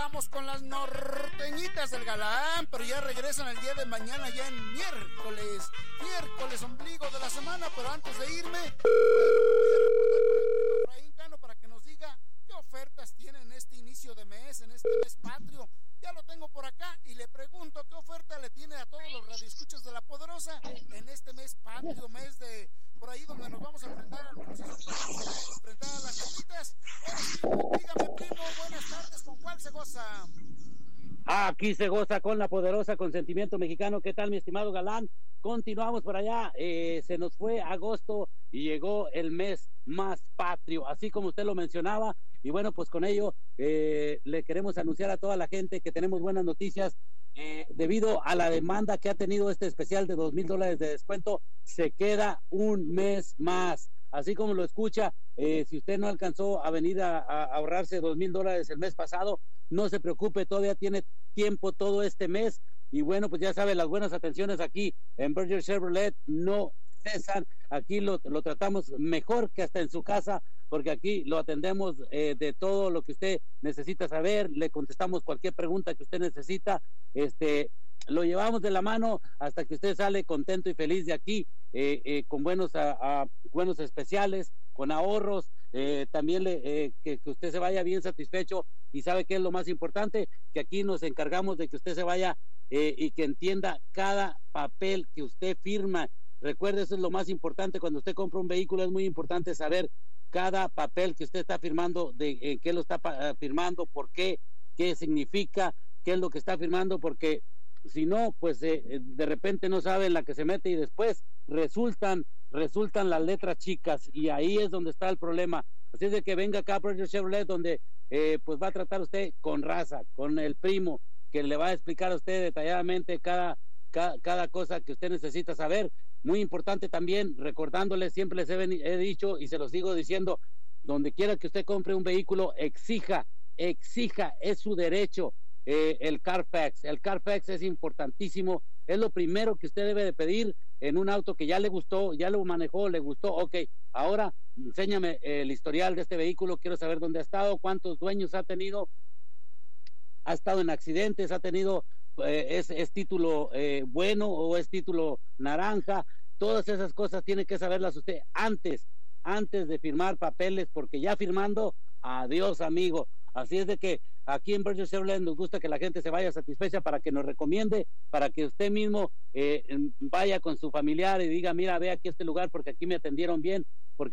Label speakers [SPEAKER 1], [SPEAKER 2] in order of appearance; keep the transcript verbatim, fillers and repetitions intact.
[SPEAKER 1] vamos con las norteñitas del Galán, pero ya regresan el día de mañana, ya en miércoles, miércoles ombligo de la semana. Pero antes de irme, voy a reportar con el primo Efraín Cano para que nos diga qué ofertas tienen en este inicio de mes, en este mes patrio. Ya lo tengo por acá y le pregunto qué oferta le tiene a todos los radioescuchas de La Poderosa en este mes patrio, mes de por ahí donde nos vamos a enfrentar al proceso, enfrentar a las chelitas. Dígame, primo, buenas tardes, ¿con cuál se goza?
[SPEAKER 2] Aquí se goza con La Poderosa, con Sentimiento Mexicano. ¿Qué tal, mi estimado Galán? Continuamos por allá. Eh, se nos fue agosto y llegó el mes más patrio, así como usted lo mencionaba. Y bueno, pues con ello eh, le queremos anunciar a toda la gente que tenemos buenas noticias. Eh, debido a la demanda que ha tenido este especial de dos mil dólares de descuento, se queda un mes más. Así como lo escucha, eh, si usted no alcanzó a venir a, a ahorrarse dos mil dólares el mes pasado, no se preocupe, todavía tiene tiempo todo este mes. Y bueno, pues ya sabe, las buenas atenciones aquí en Berger Chevrolet no cesan. Aquí lo, lo tratamos mejor que hasta en su casa, porque aquí lo atendemos eh, de todo lo que usted necesita saber, le contestamos cualquier pregunta que usted necesita, este, lo llevamos de la mano hasta que usted sale contento y feliz de aquí, eh, eh, con buenos, a, a, buenos especiales, con ahorros, eh, también le, eh, que, que usted se vaya bien satisfecho. Y sabe qué es lo más importante, que aquí nos encargamos de que usted se vaya eh, y que entienda cada papel que usted firma. Recuerde, eso es lo más importante cuando usted compra un vehículo, es muy importante saber cada papel que usted está firmando, de eh, qué lo está uh, firmando, por qué, qué significa, qué es lo que está firmando, porque si no, pues eh, de repente no sabe en la que se mete y después resultan, resultan las letras chicas y ahí es donde está el problema. Así es de que venga acá a Berger Chevrolet, donde eh, pues va a tratar usted con raza, con el primo, que le va a explicar a usted detalladamente cada, cada, cada cosa que usted necesita saber. Muy importante también, recordándole, siempre les he, he dicho y se los sigo diciendo, donde quiera que usted compre un vehículo, exija, exija, es su derecho, eh, el Carfax. El Carfax es importantísimo, es lo primero que usted debe de pedir en un auto que ya le gustó, ya lo manejó, le gustó. Ok, ahora enséñame el historial de este vehículo, quiero saber dónde ha estado, cuántos dueños ha tenido, ha estado en accidentes, ha tenido, eh, es, es título eh, bueno o es título naranja. Todas esas cosas tiene que saberlas usted antes, antes de firmar papeles, porque ya firmando, adiós amigo. Así es de que aquí en Berger Chevrolet nos gusta que la gente se vaya satisfecha para que nos recomiende, para que usted mismo eh, vaya con su familiar y diga, mira, ve aquí este lugar porque aquí me atendieron bien, porque